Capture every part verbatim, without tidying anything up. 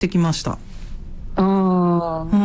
てきました。 ああ。 うん。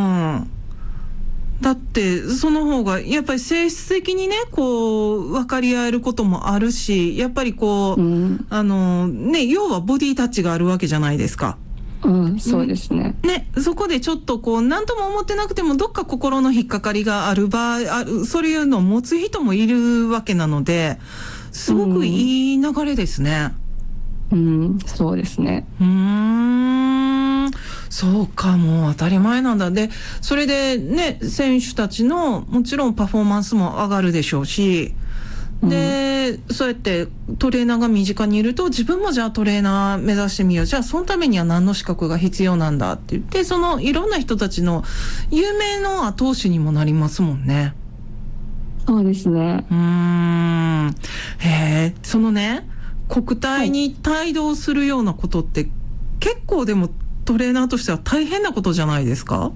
だってその方がやっぱり性質的にねこう分かり合えることもあるし、やっぱりこう、うん、あのね要はボディタッチがあるわけじゃないですか。 うん、そうですね。 ね、そこでちょっとこう何とも思ってなくてもどっか心の引っかかりがある場合ある、そういうのを持つ人もいるわけなので、すごくいい流れですね。 うん、うん、そうですね。 うーん、そうか、もう当たり前なんだ。で、それでね、選手たちのもちろんパフォーマンスも上がるでしょうし、で、うん、そうやってトレーナーが身近にいると、自分もじゃあトレーナー目指してみよう、じゃあそのためには何の資格が必要なんだって言って、そのいろんな人たちの夢の後押しにもなりますもんね。 そうですね。 うーん、へえ、そのね、国体に帯同するようなことって、はい、結構でもトレーナーとしては大変なことじゃないですか？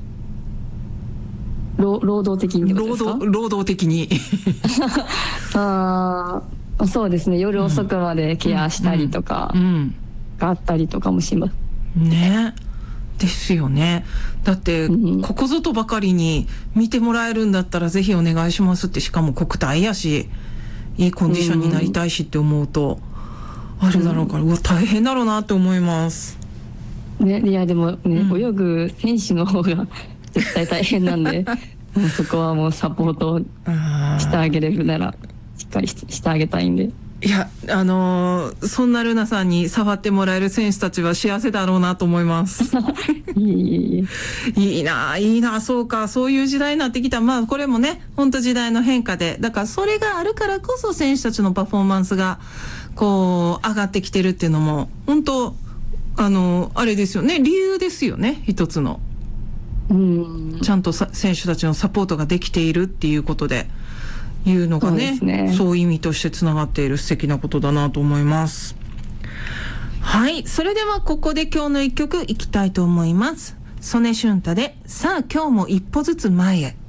労働的にってことですか？ 労働、労働的にああ、そうですね。夜遅くまでケアしたりとかがあったりとかもします。 ね、ですよね。だって、うん、ここぞとばかりに見てもらえるんだったらぜひお願いしますって、しかも国体やし、いいコンディションになりたいしって思うと、うん、あれだろうから、うわ大変だろうなって思います。 ね、いやでもね、うん、泳ぐ選手の方が絶対大変なんでもうそこはもうサポートしてあげれるならしっかり し, してあげたいんで。 いや、あのー、そんなルナさんに触ってもらえる選手たちは幸せだろうなと思いますいいいいいいないいな、そうか、そういう時代になってきた。まあこれもね本当時代の変化で、だからそれがあるからこそ選手たちのパフォーマンスがこう上がってきてるっていうのも本当あのあれですよね、理由ですよね、一つの。うん、ちゃんとさ選手たちのサポートができているっていうことでいうのが ね, そうね、そういう意味としてつながっている素敵なことだなと思います。はい、それではここで今日の一曲いきたいと思います。曽根俊太でさあ今日も一歩ずつ前へ。